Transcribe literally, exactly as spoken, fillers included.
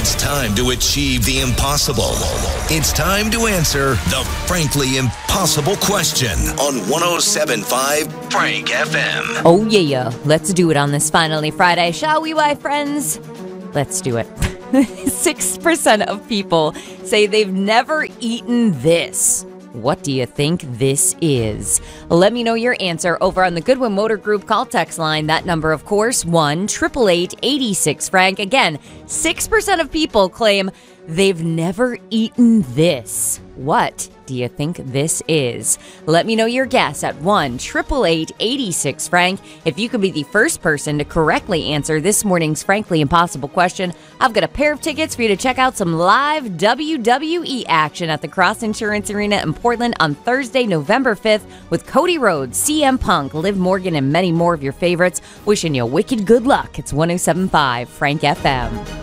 It's time to achieve the impossible. It's time to answer the frankly impossible question on one oh seven point five Frank F M. Oh yeah, let's do it on this Finally Friday, shall we, my friends? Let's do it. six percent of people say they've never eaten this. What do you think this is? Let me know your answer over on the Goodwin Motor Group call text line. That number, of course, one eight eight eight, eight six Frank. Again, six percent of people claim they've never eaten this. What do you think this is? Let me know your guess at one eight eight eight, eight six Frank. If you could be the first person to correctly answer this morning's Frankly Impossible question, I've got a pair of tickets for you to check out some live W W E action at the Cross Insurance Arena in Portland on Thursday, November fifth with Cody Rhodes, C M Punk, Liv Morgan, and many more of your favorites. Wishing you wicked good luck. It's one oh seven point five Frank F M.